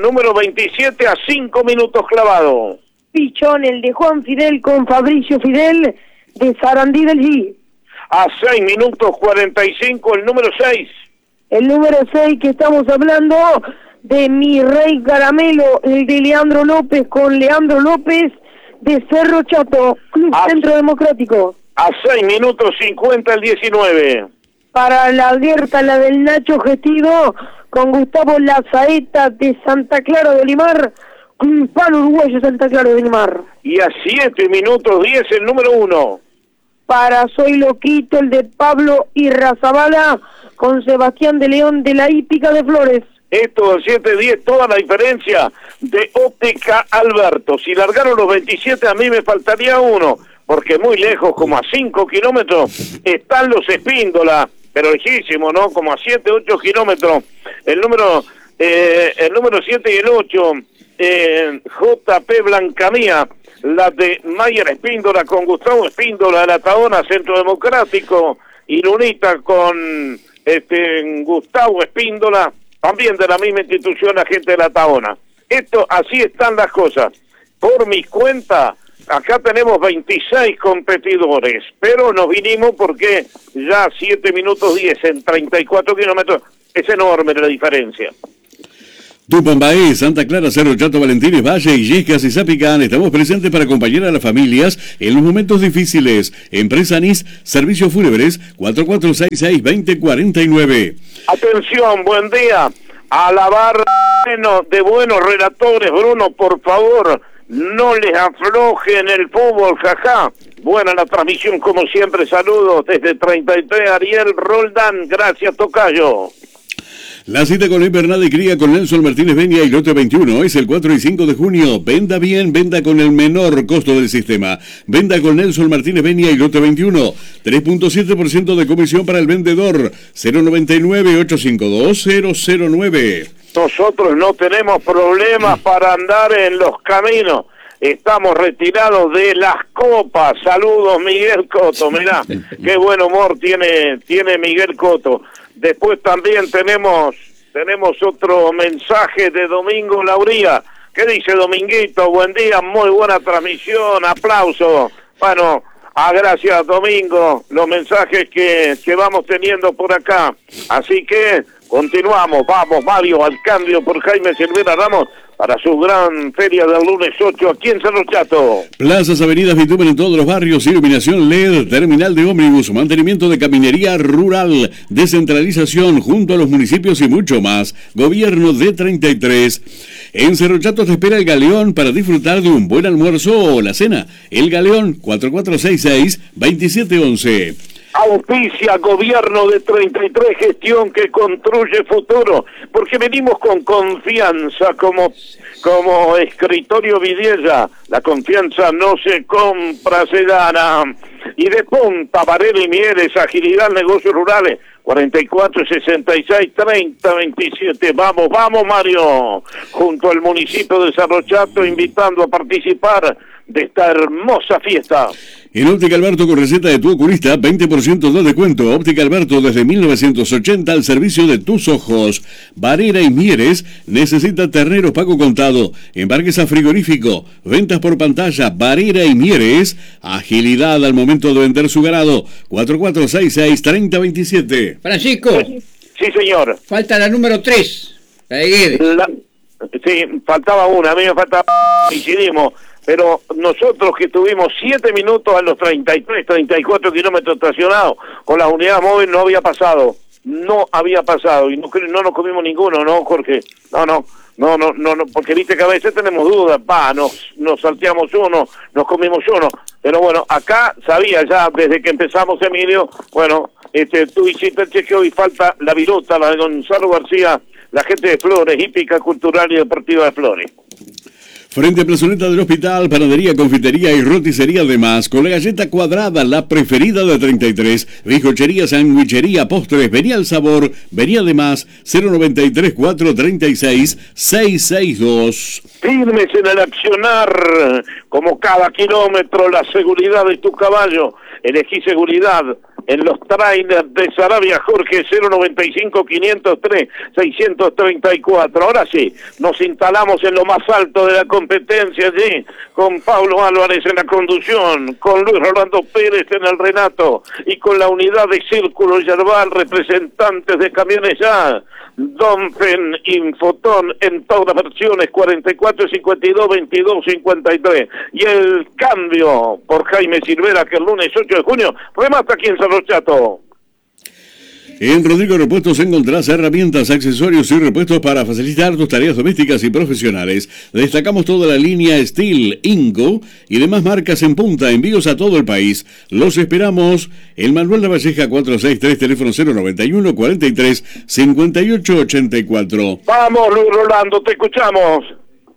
27 a 5 minutos clavado. Pichón, el de Juan Fidel con Fabricio Fidel de Sarandí del G. A 6 minutos 45 el número 6. El número 6 que estamos hablando de Mi Rey Caramelo, el de Leandro López con Leandro López de Cerro Chato, Club Centro Democrático. A 6 minutos 50 el 19. Para la Guerta, la del Nacho Gestido con Gustavo Lazaeta de Santa Clara de Olimar, Club Pan Uruguayo Santa Clara de Olimar. Y a 7 minutos 10 el número 1. Para Soy Loquito, el de Pablo Irrazabala con Sebastián de León de la Hípica de Flores. Esto de 7-10, toda la diferencia de Óptica Alberto. Si largaron los 27, a mí me faltaría uno. porque muy lejos, como a 5 kilómetros, están los Espíndola, pero lejísimo, ¿no? Como a 7, 8 kilómetros. El número 7 y el 8, JP Blancamía, la de Mayer Espíndola con Gustavo Espíndola de la Tahona, Centro Democrático, y Lunita con Gustavo Espíndola, también de la misma institución, la gente de la Tahona. Así están las cosas. Por mi cuenta, acá tenemos 26 competidores, pero nos vinimos porque ya 7 minutos 10 en 34 kilómetros, es enorme la diferencia. Tupambaé, Santa Clara, Cerro Chato, Valentines, Valle, Illescas y Zapicán. Estamos presentes para acompañar a las familias en los momentos difíciles. Empresa Anís, Servicios Fúnebres, 4466-2049. Atención, buen día. A la barra de buenos relatores, Bruno, por favor, no les aflojen el fútbol, jaja. Buena la transmisión, como siempre. Saludos desde 33, Ariel Roldán. Gracias, tocayo. La cita con la invernada y cría con Nelson Martínez Benia y lote 21 es el 4 y 5 de junio. Venda bien, venda con el menor costo del sistema. Venda con Nelson Martínez Benia y lote 21. 3.7% de comisión para el vendedor. 099-852-009. Nosotros no tenemos problemas para andar en los caminos. Estamos retirados de las copas. Saludos, Miguel Coto. Mirá, qué buen humor tiene Miguel Coto. Después también tenemos otro mensaje de Domingo Lauría. ¿Qué dice Dominguito? Buen día, muy buena transmisión, aplauso. Bueno, gracias Domingo, los mensajes que vamos teniendo por acá. Así que continuamos, vamos Mario, al cambio por Jaime Silvera Ramos para su gran feria del lunes 8 aquí en Cerro Chato. Plazas, avenidas, bitumen en todos los barrios, iluminación LED, terminal de ómnibus, mantenimiento de caminería rural, descentralización junto a los municipios y mucho más. Gobierno de 33. En Cerro Chato te espera el Galeón para disfrutar de un buen almuerzo o la cena. El Galeón, 4466-2711. Auspicia Gobierno de 33, gestión que construye futuro, porque venimos con confianza como Escritorio Vidiella. La confianza no se compra, se gana. Y de Punta, Varela y Mieres, agilidad, negocios rurales, 4466-3027. Vamos Mario, junto al municipio de Cerro Chato, invitando a participar de esta hermosa fiesta. En Óptica Alberto, con receta de tu oculista, 20% de descuento. Óptica Alberto, desde 1980 al servicio de tus ojos. Varela y Mieres necesita terneros pago contado. Embarques a frigorífico, ventas por pantalla. Varela y Mieres, agilidad al momento de vender su ganado. 4466-3027. Francisco. Sí, señor. Falta la número 3. La de Guedes. Sí, faltaba una, a mí me faltaba, coincidimos. Pero nosotros que tuvimos 7 minutos a los 33, 34 kilómetros estacionados con la unidad móvil no había pasado, y no nos comimos ninguno, ¿no, Jorge? No, porque viste que a veces tenemos dudas, nos salteamos uno, nos comimos uno, pero bueno, acá sabía ya desde que empezamos, Emilio, bueno, tú hiciste el chequeo y falta la viruta, la de Gonzalo García, la gente de Flores, hípica, cultural y deportiva de Flores. Frente a plazoleta del hospital, panadería, confitería y roticería además, con la galleta cuadrada, la preferida de 33, bizcochería, sandwichería, postres, venía el sabor, venía además, 093-436-662. Firmes en el accionar, como cada kilómetro, la seguridad de tu caballo. Elegí seguridad en los trailers de Sarabia, Jorge, 095-503-634. Ahora sí, nos instalamos en lo más alto de la competencia allí, con Pablo Álvarez en la conducción, con Luis Rolando Pérez en el relato, y con la unidad de Círculo Yerbal, representantes de Camiones Ya, Donfen, Infotón, en todas las versiones, 44-52-22-53. Y el cambio por Jaime Silvera, que el lunes 8 de junio remata aquí en Cerro Chato. En Rodrigo Repuestos encontrás herramientas, accesorios y repuestos para facilitar tus tareas domésticas y profesionales. Destacamos toda la línea Steel, Inco y demás marcas en punta, envíos a todo el país. Los esperamos en Manuel La Valleja 463, teléfono 091 43 58 84. Vamos, Luis Rolando, te escuchamos.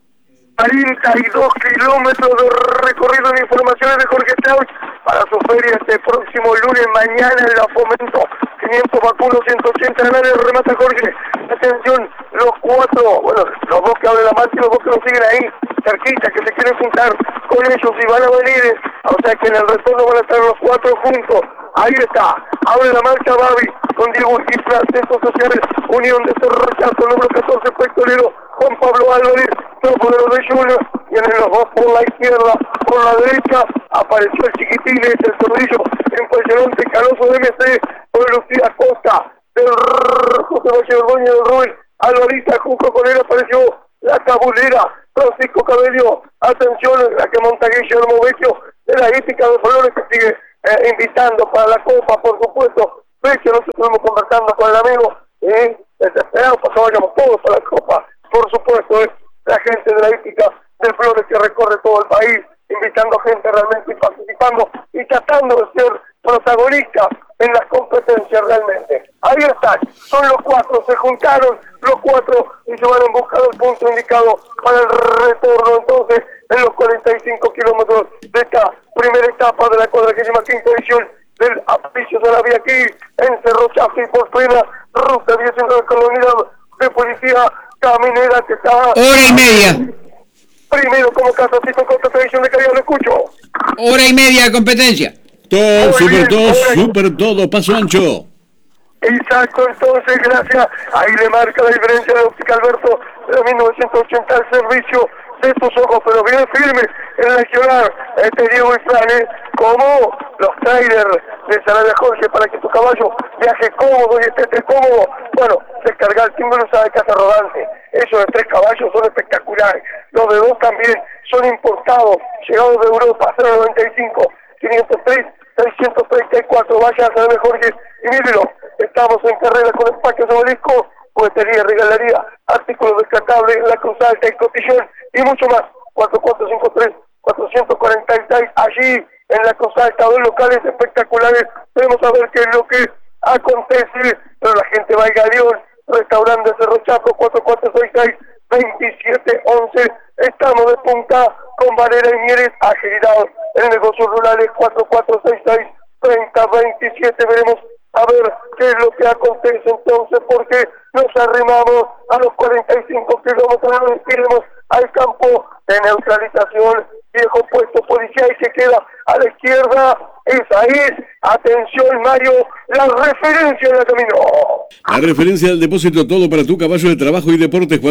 42 kilómetros de recorrido de informaciones de Jorge Strauch para su feria este próximo lunes, mañana en la Fomento. 500 vacunos, 180 ganales, remata Jorge. Atención, los cuatro, bueno, los dos que abren la marcha y los dos que nos siguen ahí, cerquita, que se quieren juntar con ellos y van a venir, o sea que en el retorno van a estar los cuatro juntos. Ahí está, abre la marcha Babi, con Diego Urquiza, Centros Sociales, Unión de Cerro Rechazo, número 14, Pectorero, Juan Pablo Álvarez, Tropo de los de Junior, vienen los dos por la izquierda, por la derecha, apareció el Chiquitines, el Zorrillo, impresionante, Caloso de MC, por Lucía Costa, del José Valle Ordóñez del Rubén, Alvarita, junto con él apareció la Cabulera, Francisco Cabello, atención, la que monta Guillermo Vecchio, de la hípica de Flores, que sigue invitando para la Copa, por supuesto. Vecchio, nosotros estuvimos conversando con el amigo, desesperado para que vayamos todos a la Copa, por supuesto, la gente de la hípica de Flores que recorre todo el país, invitando gente realmente y participando y tratando de ser protagonistas en las competencias realmente. Ahí están, son los cuatro, se juntaron los cuatro y se van a buscar el punto indicado para el retorno entonces en los 45 kilómetros de esta primera etapa de la 45ª edición del Apricio de la Vía aquí en Cerro Chazo y por plena ruta 19 con la unidad de policía caminera que está... Hora y media. Primero como Casacito con esta edición de calidad, lo escucho. Hora y media de competencia. Todo, super todo, paso ancho. Exacto, entonces, gracias. Ahí le marca la diferencia de Óptica Alberto de 1980 al servicio de tus ojos, pero bien firme en leccionar Diego y Fran, como los trailers de Sarabia Jorge para que tu caballo viaje cómodo y esté cómodo. Bueno, descargar el timbre usa de casa rodante. Esos de 3 caballos son espectaculares. Los de 2 también son importados, llegados de Europa, 095, 503, 634. Vaya a Sarabia Jorge y mírenlo. Estamos en carrera con empaques de obelisco, juguetería, regalaría, artículos descartables, la Cruz Alta y Cotillón y mucho más. 4453-446, allí en la Cruz Alta, 2 locales espectaculares. Vamos a ver qué es lo que acontece, pero la gente va al Galeón, restaurante de Cerro Chaco, 4466-2711. Estamos de punta con Valera y Mieres, agilidad en negocios rurales, 4466-3027. Veremos a ver qué es lo que acontece entonces, porque nos arrimamos a los 45 kilómetros, nos iremos al campo de neutralización, viejo puesto policial y se queda a la izquierda. Esa es, atención Mario, la referencia de la camino. La referencia del depósito todo para tu caballo de trabajo y deportes,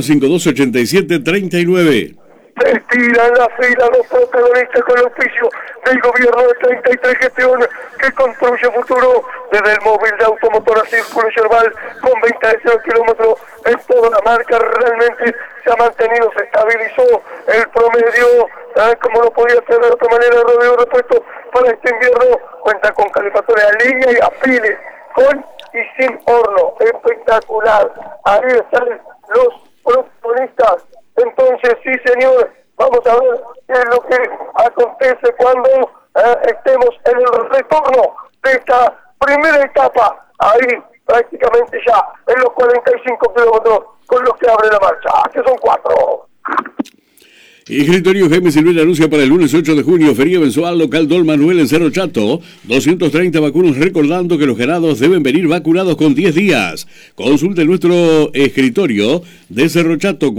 4452-8739. Se estiran la fila los protagonistas con el oficio del gobierno de 33 gestión que construye futuro desde el móvil de automotor a Círculo Yerbal con 20 de 0 kilómetros en toda la marca. Realmente se ha mantenido, se estabilizó el promedio, como no podía ser de otra manera. Rodrigo Repuesto para este invierno cuenta con calefactores a línea y a piles, con y sin horno, espectacular. Ahí están los protagonistas. Entonces, sí señor, vamos a ver qué es lo que acontece cuando estemos en el retorno de esta primera etapa, ahí prácticamente ya en los 45 kilómetros con los que abre la marcha, que son 4. Escritorio Jaime Silvera anuncia para el lunes 8 de junio, feria mensual local Don Manuel en Cerro Chato, 230 vacunos, recordando que los ganados deben venir vacunados con 10 días. Consulte nuestro escritorio de Cerro Chato,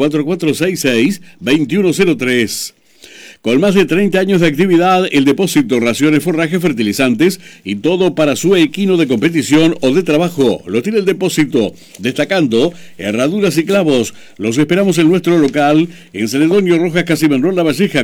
4466-2103. Con más de 30 años de actividad, el depósito, raciones, forraje, fertilizantes y todo para su equino de competición o de trabajo. Lo tiene el depósito, destacando herraduras y clavos. Los esperamos en nuestro local, en Celedonio Rojas, Casimenrón La Valleja,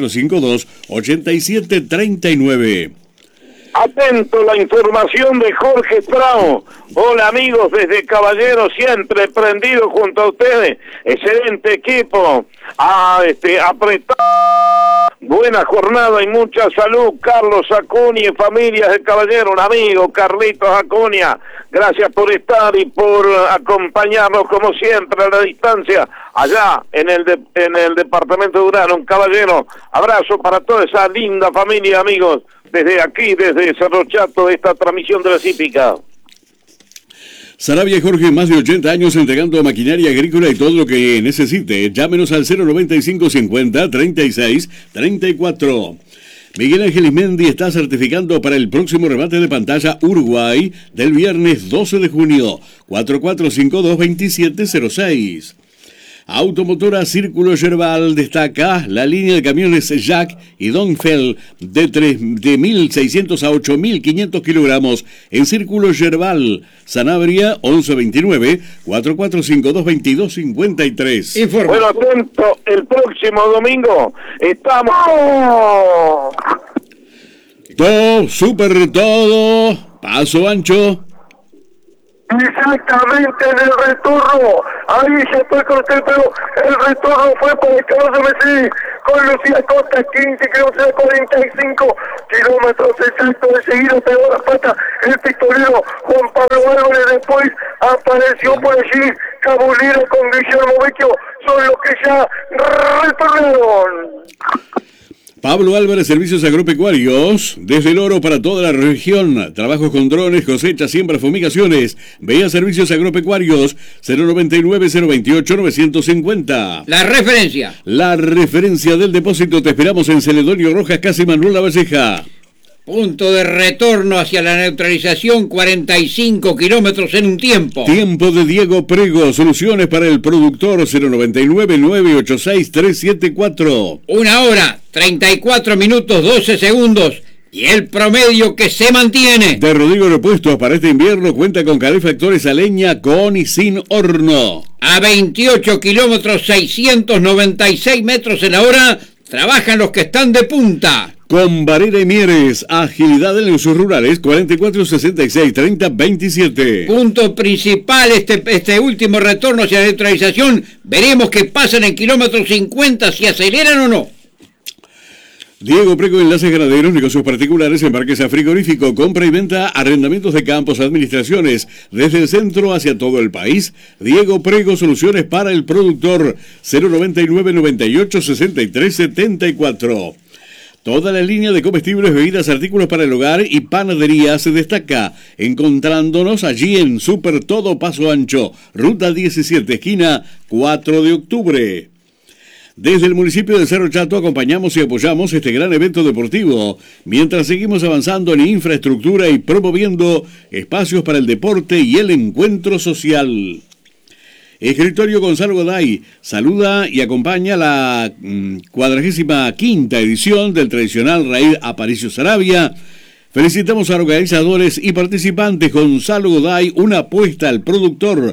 4452-8739. Atento la información de Jorge Strauch. Hola amigos, desde Caballero, siempre prendido junto a ustedes. Excelente equipo. Apretado. Buena jornada y mucha salud. Carlos Acuña y familias de Caballero, un amigo, Carlitos Acuña. Gracias por estar y por acompañarnos como siempre a la distancia allá en el departamento de Urano, en Caballero. Abrazo para toda esa linda familia, amigos. Desde aquí, desde Cerro Chato, esta transmisión de la hípica. Sarabia Jorge, más de 80 años entregando maquinaria agrícola y todo lo que necesite. Llámenos al 095 50 36 34. Miguel Ángel Ismendi está certificando para el próximo remate de pantalla Uruguay del viernes 12 de junio, 4452-2706. Automotora Círculo Yerbal destaca la línea de camiones Jack y Donfell de 1.600 a 8.500 kilogramos en Círculo Yerbal. Sanabria 1129-4452-2253. Bueno, atento, el próximo domingo estamos... Todo, super todo, paso ancho. Exactamente, en el retorno, ahí se fue con usted, pero el retorno fue para el Carlos Messi, con Lucía Costa, 15 kilómetros, 45 kilómetros exactos de seguido, pegó la pata el pistolero Juan Pablo Álvarez, después apareció por allí Cabulero con Guillermo Vecchio, son los que ya retornaron. Pablo Álvarez, servicios agropecuarios, desde el Oro para toda la región, trabajos con drones, cosechas, siembra, fumigaciones. Veía servicios agropecuarios 099-028-950. La referencia. La referencia del depósito, te esperamos en Celedonio Rojas, casi Manuel Lavalleja. Punto de retorno hacia la neutralización, 45 kilómetros en un tiempo. Tiempo de Diego Prego, soluciones para el productor 099-986-374. 1 hora, 34 minutos, 12 segundos. Y el promedio que se mantiene. De Rodrigo Repuestos para este invierno cuenta con calefactores a leña con y sin horno. A 28 kilómetros, 696 metros en la hora, trabajan los que están de punta. Con Varela y Mieres, agilidad en los rurales, 44-66-30-27. Punto principal, este último retorno hacia la neutralización. Veremos qué pasa en el kilómetro 50, si aceleran o no. Diego Prego, enlaces ganaderos, negocios particulares, embarques a frigorífico, compra y venta, arrendamientos de campos, administraciones, desde el centro hacia todo el país. Diego Prego, soluciones para el productor, 099-98-63-74. Toda la línea de comestibles, bebidas, artículos para el hogar y panadería se destaca, encontrándonos allí en Super Todo Paso Ancho, Ruta 17, esquina 4 de octubre. Desde el municipio de Cerro Chato acompañamos y apoyamos este gran evento deportivo, mientras seguimos avanzando en infraestructura y promoviendo espacios para el deporte y el encuentro social. Escritorio Gonzalo Goday saluda y acompaña la 45ª edición del tradicional raíz Aparicio Sarabia. Felicitamos a organizadores y participantes. Gonzalo Goday, una apuesta al productor,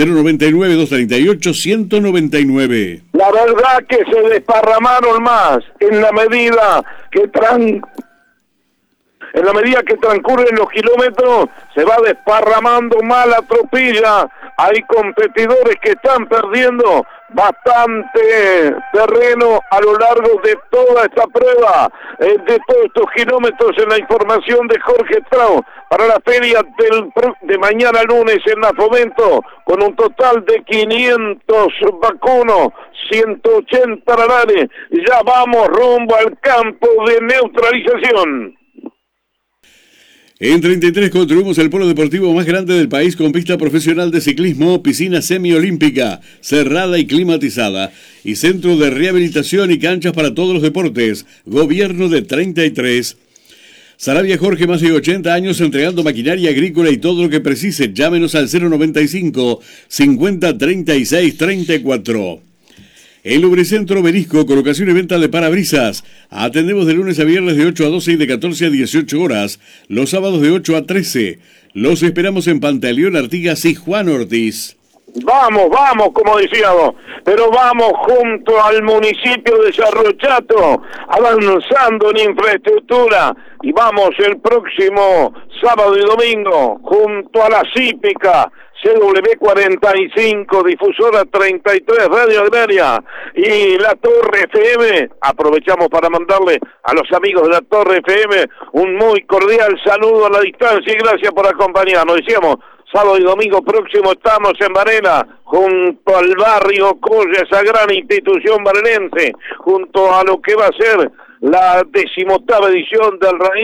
099-238-199. La verdad que se desparramaron más en la medida que transcurren los kilómetros, se va desparramando más la tropilla. Hay competidores que están perdiendo bastante terreno a lo largo de toda esta prueba, de todos estos kilómetros, en la información de Jorge Trau para la feria de mañana lunes en la Fomento, con un total de 500 vacunos, 180 radares. Ya vamos rumbo al campo de neutralización. En 33 construimos el polo deportivo más grande del país con pista profesional de ciclismo, piscina semiolímpica, cerrada y climatizada, y centro de rehabilitación y canchas para todos los deportes. Gobierno de 33. Sarabia Jorge, más de 80 años entregando maquinaria agrícola y todo lo que precise. Llámenos al 095 50 36 34. El Lubricentro Berisco, colocación y venta de parabrisas. Atendemos de lunes a viernes de 8 a 12 y de 14 a 18 horas. Los sábados de 8 a 13. Los esperamos en Pantaleón Artigas y Juan Ortiz. Vamos, como decíamos, pero vamos junto al municipio de Cerro Chato, avanzando en infraestructura, y vamos el próximo sábado y domingo junto a la Cípica, CW45, difusora 33, Radio Agraria, y la Torre FM. Aprovechamos para mandarle a los amigos de la Torre FM un muy cordial saludo a la distancia y gracias por acompañarnos. Decíamos, sábado y domingo próximo estamos en Varela, junto al barrio Colla, esa gran institución varelense, junto a lo que va a ser la 18ª edición del Raíz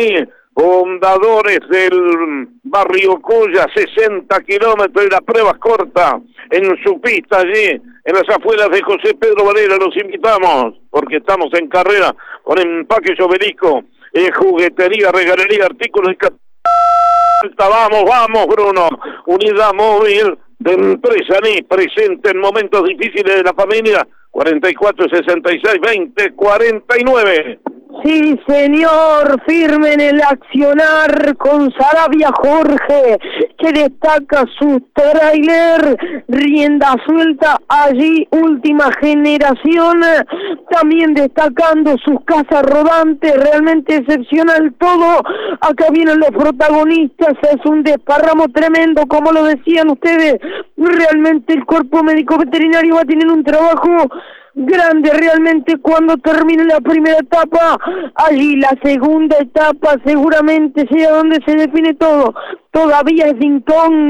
Fundadores del barrio Colla, 60 kilómetros y la prueba corta en su pista allí, en las afueras de José Pedro Varela. Los invitamos, porque estamos en carrera con Empaques Obelisco, juguetería, regalería, artículos de Vamos, Bruno. Unidad móvil de empresa NI, presente en momentos difíciles de la familia. 44 66 20 49. Sí, señor, firme en el accionar con Sarabia Jorge, que destaca su tráiler, rienda suelta allí, última generación, también destacando sus casas rodantes, realmente excepcional todo. Acá vienen los protagonistas, es un desparramo tremendo, como lo decían ustedes, realmente el cuerpo médico veterinario va a tener un trabajo grande realmente cuando termine la primera etapa. Allí la segunda etapa seguramente sea donde se define todo, todavía es incógnito.